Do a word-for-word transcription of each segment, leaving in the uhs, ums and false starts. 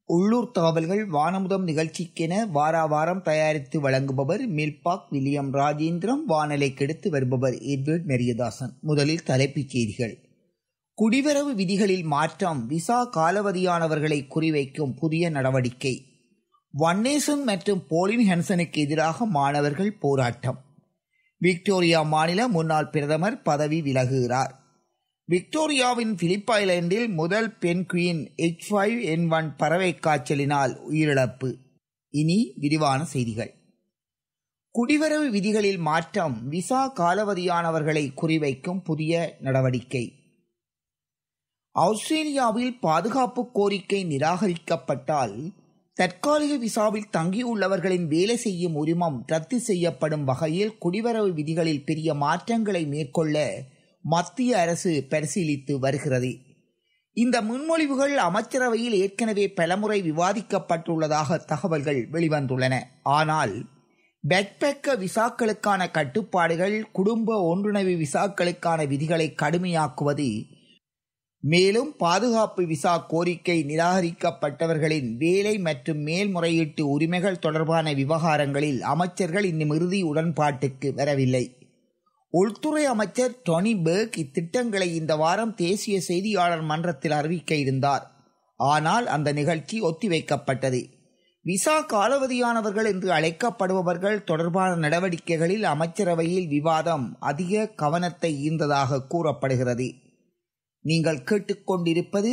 உள்ளூர் தகவல்கள் வானமுதம் நிகழ்ச்சிக்கென வாராவாரம் தயாரித்து வழங்குபவர் மில்பாக் வில்லியம் ராஜேந்திரம். வானலைக்கு எடுத்து வருபவர் எட்வர்ட் மெரியதாசன். முதலில் தலைப்புச் செய்திகள். குடிவரவு விதிகளில் மாற்றம், விசா காலாவதியானவர்களை குறிவைக்கும் புதிய நடவடிக்கை. வன்னேசன் மற்றும் போலின் ஹென்சனுக்கு எதிராக மாணவர்கள் போராட்டம். விக்டோரியா மாநில முன்னாள் பிரதமர் பதவி விலகுகிறார். விக்டோரியாவின் பிலிப் ஐலண்டில் முதல் பெண் குயின் எச் ஃபைவ் என் ஒன் பறவை காய்ச்சலினால் உயிரிழப்பு. இனி விரிவான செய்திகள். குடிவரவு விதிகளில் மாற்றம், விசா காலாவதியானவர்களை குறிவைக்கும் புதிய நடவடிக்கை. ஆஸ்திரேலியாவில் பாதுகாப்பு கோரிக்கை நிராகரிக்கப்பட்டால் தற்காலிக விசாவில் தங்கியுள்ளவர்களின் வேலை செய்யும் உரிமம் ரத்து செய்யப்படும் வகையில் குடிவரவு விதிகளில் பெரிய மாற்றங்களை மேற்கொள்ள மத்திய அரசு பரிசீலித்து வருகிறது. இந்த முன்மொழிவுகள் அமைச்சரவையில் ஏற்கனவே பலமுறை விவாதிக்கப்பட்டுள்ளதாக தகவல்கள் வெளிவந்துள்ளன. ஆனால் பேக்பேக்க விசாக்களுக்கான கட்டுப்பாடுகள், குடும்ப ஒன்றிணைவு விசாக்களுக்கான விதிகளை கடுமையாக்குவது, மேலும் பாதுகாப்பு விசா கோரிக்கை நிராகரிக்கப்பட்டவர்களின் வேலை மற்றும் மேல்முறையீட்டு உரிமைகள் தொடர்பான விவகாரங்களில் அமைச்சர்கள் இன்னும் இறுதி உடன்பாட்டுக்கு வரவில்லை. உள்துறை அமைச்சர் டொனி பெர்க் இத்திட்டங்களை இந்த வாரம் தேசிய செய்தியாளர் மன்றத்தில் அறிவிக்க இருந்தார். ஆனால் அந்த நிகழ்ச்சி ஒத்திவைக்கப்பட்டது. விசா காலாவதியானவர்கள் என்று அழைக்கப்படுபவர்கள் தொடர்பான நடவடிக்கைகளில் அமைச்சரவையில் விவாதம் அதிக கவனத்தை ஈர்த்ததாக கூறப்படுகிறது. நீங்கள் கேட்டுக்கொண்டிருப்பது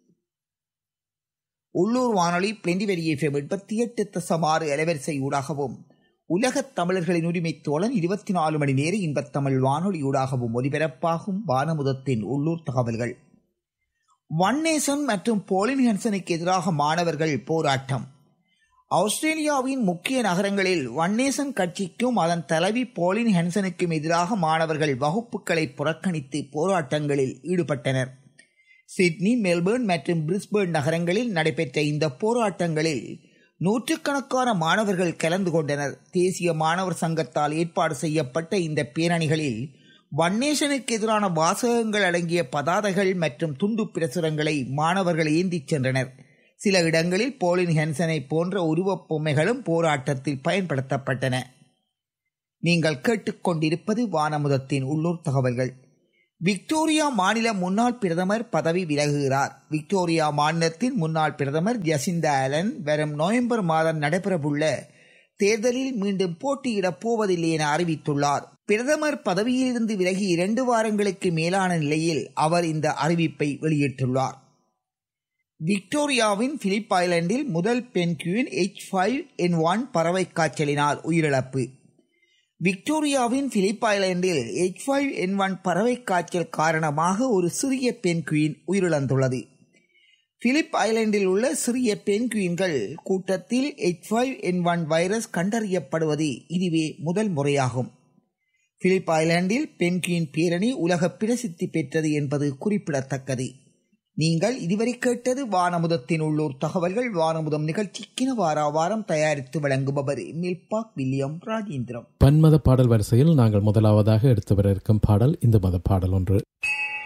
உள்ளூர் வானொலி பிளெண்டி வெரி எஃப்எம் எண்பத்தி எட்டு தசம் ஆறு அலைவரிசை ஊடாகவும் உலகத் தமிழர்களின் உரிமை தோழன் இருபத்தி நாலு மணி நேர இன்பத்தமிழ் வானொலியூடாகவும் ஒலிபரப்பாகும் வானமுதத்தின் உள்ளூர் தகவல்கள். வன்னேசன் மற்றும் போலின் ஹென்சனுக்கு எதிராக மாணவர்கள் போராட்டம். ஆஸ்திரேலியாவின் முக்கிய நகரங்களில் வன்னேசன் கட்சிக்கும் அதன் தலைவி போலின் ஹென்சனுக்கும் எதிராக மாணவர்கள் வகுப்புகளை புறக்கணித்து போராட்டங்களில் ஈடுபட்டனர். சிட்னி, மெல்பர்ன் மற்றும் பிரிஸ்பேர்ன் நகரங்களில் நடைபெற்ற இந்த போராட்டங்களில் நூற்றுக்கணக்கான மாணவர்கள் கலந்து கொண்டனர். தேசிய மாணவர் சங்கத்தால் ஏற்பாடு செய்யப்பட்ட இந்த பேரணிகளில் வன்னேசனுக்கு எதிரான வாசகங்கள் அடங்கிய பதாதைகள் மற்றும் துண்டு பிரசுரங்களை மாணவர்கள் ஏந்திச் சென்றனர். சில இடங்களில் போலின் ஹென்சனை போன்ற உருவப் பொம்மைகளும் போராட்டத்தில் பயன்படுத்தப்பட்டன. நீங்கள் கேட்டுக்கொண்டிருப்பது வானமுதத்தின் உள்ளூர் தகவல்கள். விக்டோரியா மாநில முன்னாள் பிரதமர் பதவி விலகுகிறார். விக்டோரியா மாநிலத்தின் முன்னாள் பிரதமர் ஜசிந்தா ஆலன் வரும் நவம்பர் மாதம் நடைபெறவுள்ள தேர்தலில் மீண்டும் போட்டியிடப் போவதில்லை என அறிவித்துள்ளார். பிரதமர் பதவியிலிருந்து விலகி இரண்டு வாரங்களுக்கு மேலான நிலையில் அவர் இந்த அறிவிப்பை வெளியிட்டுள்ளார். விக்டோரியாவின் பிலிப் ஐலண்டில் முதல் பெண் குயின் எச் ஃபைவ் என் ஒன் பறவை காய்ச்சலினால் உயிரிழப்பு. விக்டோரியாவின் பிலிப் ஐலண்டில் எச் ஃபைவ் என் ஒன் பறவை காய்ச்சல் காரணமாக ஒரு சிறிய பெண் குயின் உயிரிழந்துள்ளது. பிலிப் ஐலண்டில் உள்ள சிறிய பெண் குயின்கள் கூட்டத்தில் எச் ஃபைவ் என் ஒன் வைரஸ் கண்டறியப்படுவது இதுவே முதல் முறையாகும். பிலிப் ஐலண்டில் பெண் குயின் பேரணி உலக பிரசித்தி பெற்றது என்பது குறிப்பிடத்தக்கது. நீங்கள் இதுவரை கேட்டது வானமுதத்தின் உள்ளூர் தகவல்கள். வானமுதம் நிகழ்ச்சிக்கென வார வாரம் தயாரித்து வழங்குபவர் மில்பாக் வில்லியம் ராஜேந்திரம். பன்மத பாடல் வரிசையில் நாங்கள் முதலாவதாக எடுத்து வர இருக்கும் பாடல் இந்த மத பாடல் ஒன்று.